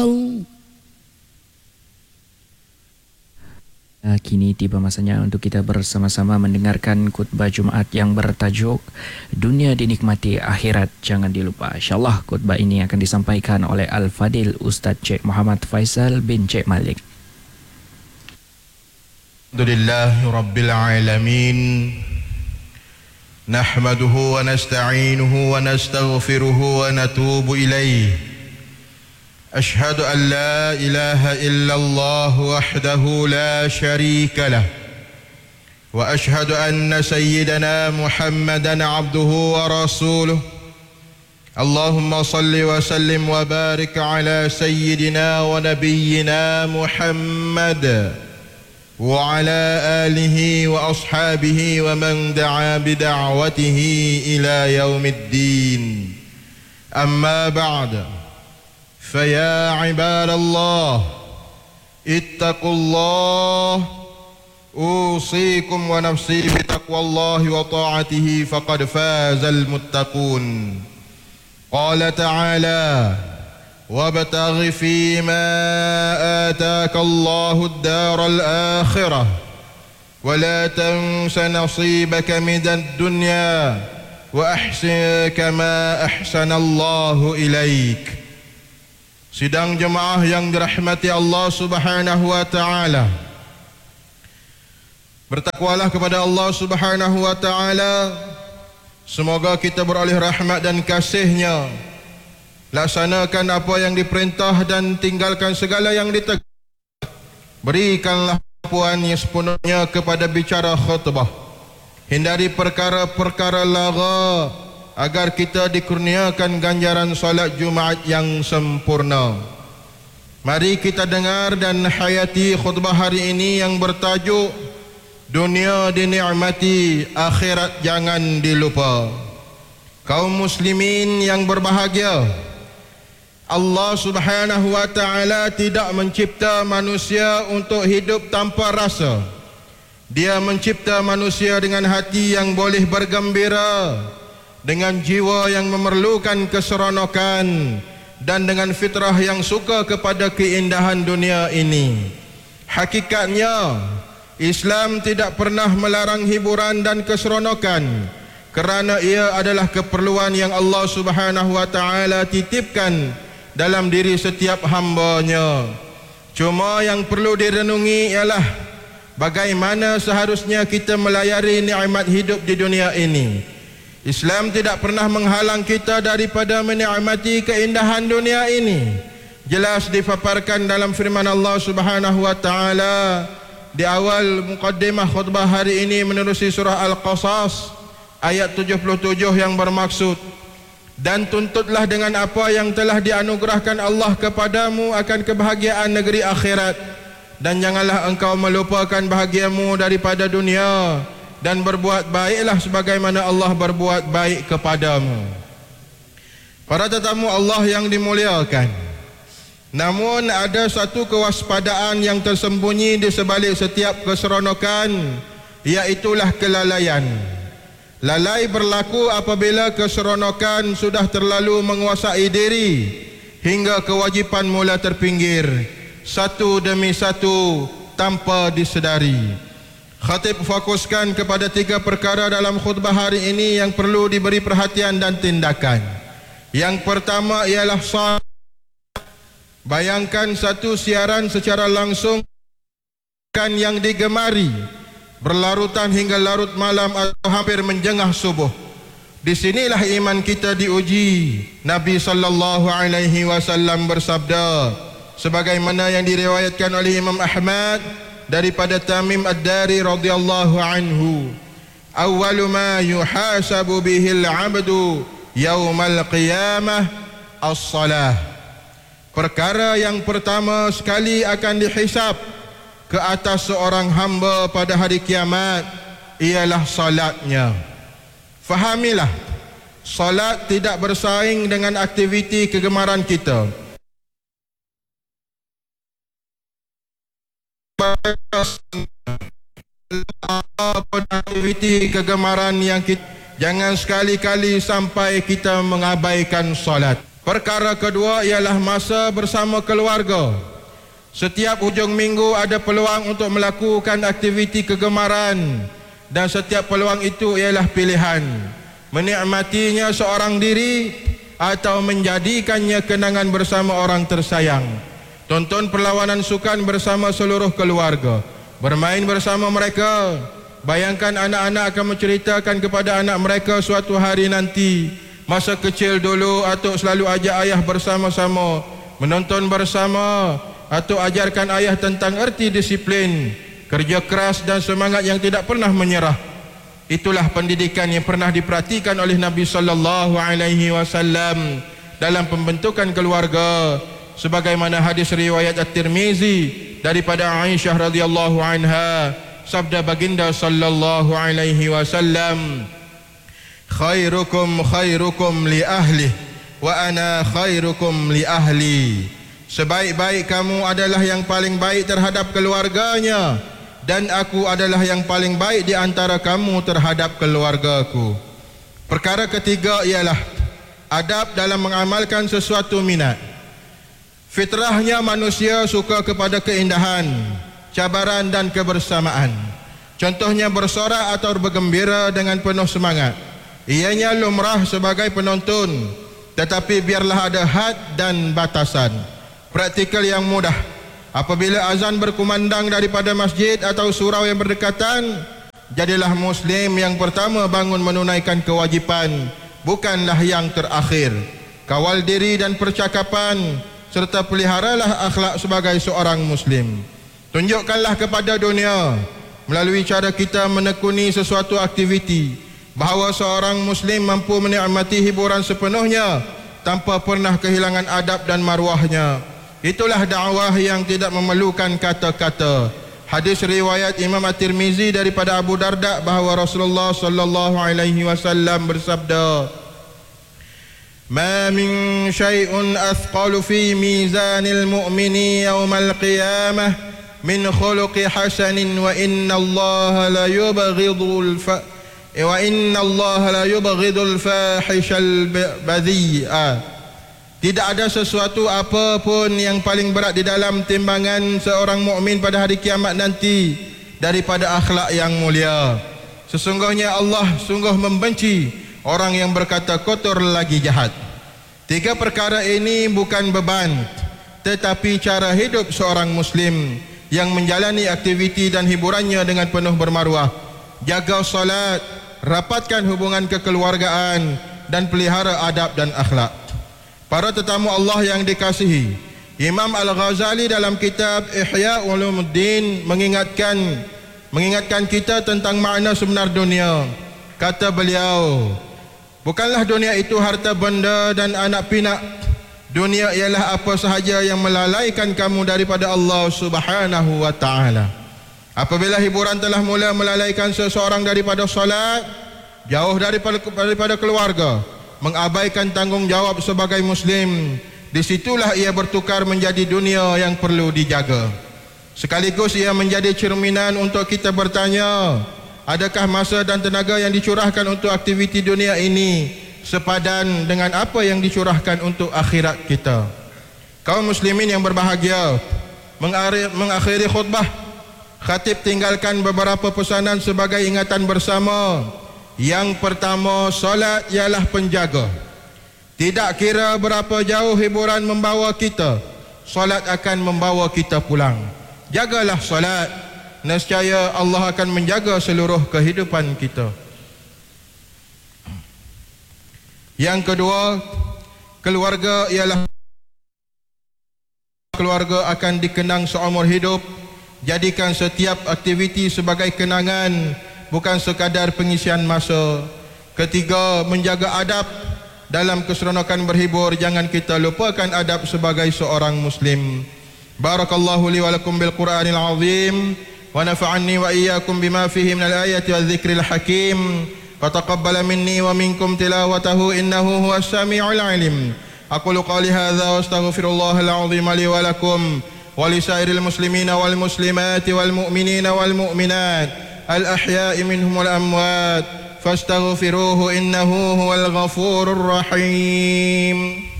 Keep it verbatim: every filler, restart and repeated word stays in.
Kini tiba masanya untuk kita bersama-sama mendengarkan khutbah Jumaat yang bertajuk Dunia Dinikmati, Akhirat Jangan Dilupa. InsyaAllah khutbah ini akan disampaikan oleh Al-Fadil Ustaz Cik Muhammad Faisal bin Cik Malik. Alhamdulillahi Rabbil Alamin. Nahmaduhu wa nasta'inuhu wa nastaghfiruhu wa natubu ilayh. أشهد أن لا إله إلا الله وحده لا شريك له وأشهد أن سيدنا محمدا عبده ورسوله اللهم صل وسلم وبارك على سيدنا ونبينا محمد وعلى آله وأصحابه ومن دعا بدعوته إلى يوم الدين. أما بعد، فيا عباد الله اتقوا الله، أوصيكم ونفسي بتقوى الله وطاعته فقد فاز المتقون. قال تعالى: وابتغ فيما آتاك الله الدار الآخرة ولا تنس نصيبك من الدنيا وأحسن كما أحسن الله إليك. Sidang jemaah yang dirahmati Allah Subhanahu wa taala, bertakwalah kepada Allah Subhanahu wa taala. Semoga kita beroleh rahmat dan kasih-Nya. Laksanakan apa yang diperintah dan tinggalkan segala yang ditegak. Berikanlah puan yang sepenuhnya kepada bicara khutbah. Hindari perkara-perkara lara, agar kita dikurniakan ganjaran solat Jumaat yang sempurna. Mari kita dengar dan hayati khutbah hari ini yang bertajuk Dunia Dinikmati, Akhirat Jangan Dilupa. Kaum muslimin yang berbahagia, Allah Subhanahu wa taala tidak mencipta manusia untuk hidup tanpa rasa. Dia mencipta manusia dengan hati yang boleh bergembira, dengan jiwa yang memerlukan keseronokan, dan dengan fitrah yang suka kepada keindahan dunia ini. Hakikatnya, Islam tidak pernah melarang hiburan dan keseronokan, kerana ia adalah keperluan yang Allah Subhanahu wa taala titipkan dalam diri setiap hamba-Nya. Cuma yang perlu direnungi ialah bagaimana seharusnya kita melayari nikmat hidup di dunia ini. Islam tidak pernah menghalang kita daripada menikmati keindahan dunia ini. Jelas dipaparkan dalam firman Allah Subhanahu wa taala di awal mukaddimah khutbah hari ini menerusi surah Al-Qasas ayat tujuh puluh tujuh yang bermaksud, dan tuntutlah dengan apa yang telah dianugerahkan Allah kepadamu akan kebahagiaan negeri akhirat, dan janganlah engkau melupakan bahagiamu daripada dunia, dan berbuat baiklah sebagaimana Allah berbuat baik kepadamu. Para tetamu Allah yang dimuliakan, namun ada satu kewaspadaan yang tersembunyi di sebalik setiap keseronokan, iaitulah kelalaian. Lalai berlaku apabila keseronokan sudah terlalu menguasai diri, hingga kewajipan mula terpinggir satu demi satu tanpa disedari. Khatib fokuskan kepada tiga perkara dalam khutbah hari ini yang perlu diberi perhatian dan tindakan. Yang pertama ialah salat. Bayangkan satu siaran secara langsung kan yang digemari, berlarutan hingga larut malam atau hampir menjengah subuh. Di sinilah iman kita diuji. Nabi sallallahu alaihi wasallam bersabda, sebagaimana yang diriwayatkan oleh Imam Ahmad daripada Tamim Ad-Dari radhiyallahu anhu, awwalu ma yuhasabu bihil abdu yaumal qiyamah as-salah. Perkara yang pertama sekali akan dihisap ke atas seorang hamba pada hari kiamat ialah salatnya. Fahamilah, salat tidak bersaing dengan aktiviti kegemaran kita. Aktiviti kegemaran yang kita, jangan sekali-kali sampai kita mengabaikan solat. Perkara kedua ialah masa bersama keluarga. Setiap hujung minggu ada peluang untuk melakukan aktiviti kegemaran, dan setiap peluang itu ialah pilihan. Menikmatinya seorang diri atau menjadikannya kenangan bersama orang tersayang. Tonton perlawanan sukan bersama seluruh keluarga, bermain bersama mereka. Bayangkan anak-anak akan menceritakan kepada anak mereka suatu hari nanti, masa kecil dulu atuk selalu ajak ayah bersama-sama menonton bersama. Atuk ajarkan ayah tentang erti disiplin, kerja keras dan semangat yang tidak pernah menyerah. Itulah pendidikan yang pernah diperhatikan oleh Nabi sallallahu alaihi wasallam dalam pembentukan keluarga, sebagaimana hadis riwayat At-Tirmizi daripada Aisyah radhiyallahu anha, sabda baginda sallallahu alaihi wasallam, khairukum khairukum li ahli wa ana khairukum li ahli. Sebaik-baik kamu adalah yang paling baik terhadap keluarganya, dan aku adalah yang paling baik di antara kamu terhadap keluargaku. Perkara ketiga ialah adab dalam mengamalkan sesuatu minat. Fitrahnya manusia suka kepada keindahan, cabaran dan kebersamaan. Contohnya bersorak atau bergembira dengan penuh semangat. Ianya lumrah sebagai penonton, tetapi biarlah ada had dan batasan. Praktikal yang mudah. Apabila azan berkumandang daripada masjid atau surau yang berdekatan, jadilah muslim yang pertama bangun menunaikan kewajipan, bukanlah yang terakhir. Kawal diri dan percakapan, serta peliharalah akhlak sebagai seorang muslim. Tunjukkanlah kepada dunia melalui cara kita menekuni sesuatu aktiviti bahawa seorang muslim mampu menikmati hiburan sepenuhnya tanpa pernah kehilangan adab dan maruahnya. Itulah dakwah yang tidak memerlukan kata-kata. Hadis riwayat Imam At-Tirmizi daripada Abu Darda bahawa Rasulullah sallallahu alaihi wasallam bersabda, "Ma min syai'un athqalu fi mizanil mu'mini yawmal qiyamah min khuluqi hasanin wa inna Allah la yubghidul fa wa inna Allah la yubghidul fahishal badhi'a." Tidak ada sesuatu apapun yang paling berat di dalam timbangan seorang mukmin pada hari kiamat nanti daripada akhlak yang mulia. Sesungguhnya Allah sungguh membenci orang yang berkata kotor lagi jahat. Tiga perkara ini bukan beban, tetapi cara hidup seorang muslim yang menjalani aktiviti dan hiburannya dengan penuh bermaruah. Jaga salat, rapatkan hubungan kekeluargaan, dan pelihara adab dan akhlak. Para tetamu Allah yang dikasihi, Imam Al-Ghazali dalam kitab Ihya Ulumuddin mengingatkan mengingatkan kita tentang makna sebenar dunia. Kata beliau, bukanlah dunia itu harta benda dan anak pinak. Dunia ialah apa sahaja yang melalaikan kamu daripada Allah Subhanahu wa taala. Apabila hiburan telah mula melalaikan seseorang daripada salat, jauh daripada daripada keluarga, mengabaikan tanggungjawab sebagai muslim, disitulah ia bertukar menjadi dunia yang perlu dijaga. Sekaligus ia menjadi cerminan untuk kita bertanya, adakah masa dan tenaga yang dicurahkan untuk aktiviti dunia ini sepadan dengan apa yang dicurahkan untuk akhirat kita? Kaum muslimin yang berbahagia, mengakhiri khutbah, khatib tinggalkan beberapa pesanan sebagai ingatan bersama. Yang pertama, solat ialah penjaga. Tidak kira berapa jauh hiburan membawa kita, solat akan membawa kita pulang. Jagalah solat, nescaya Allah akan menjaga seluruh kehidupan kita. Yang kedua, keluarga ialah keluarga akan dikenang seumur hidup. Jadikan setiap aktiviti sebagai kenangan, bukan sekadar pengisian masa. Ketiga, menjaga adab. Dalam keseronokan berhibur, jangan kita lupakan adab sebagai seorang muslim. Barakallahu li wa lakum bil Qur'anil azim, wa nafa'anni wa iyyakum bima fihi minal ayati wal dzikril hakim. Wa taqabbala minni wa minkum tilawatahu innahu huwas sami'ul alim. Aqulu qali hadza wa astaghfirullahal azim li wa lakum wa li sairil muslimina wal muslimati wal mu'minina wal mu'minat الأحياء منهم والأموات فاستغفروه إنه هو الغفور الرحيم.